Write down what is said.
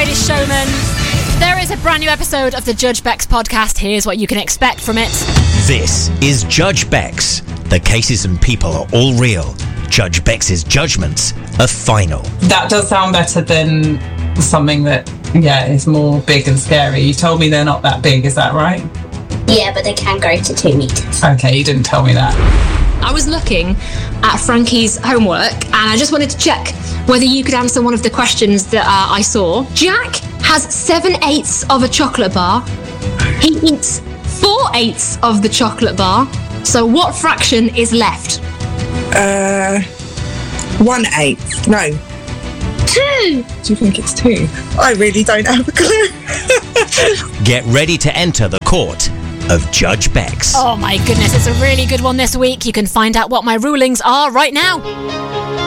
Greatest Showman. There is a brand new episode of the Judge Bex podcast. Here's what you can expect from it. This is Judge Bex. The cases and people are all real. Judge Bex's judgments are final. That does sound better than something that, is more big and scary. You told me they're not that big, is that right? Yeah, but they can grow to 2 meters. Okay, you didn't tell me that. I was looking at Frankie's homework and I just wanted to check whether you could answer one of the questions that I saw. Jack has 7/8 of a chocolate bar. He eats 4/8 of the chocolate bar. So what fraction is left? 1/8. No. 2. Do you think it's 2? I really don't have a clue. Get ready to enter the court of Judge Bex. Oh my goodness, it's a really good one this week. You can find out what my rulings are right now.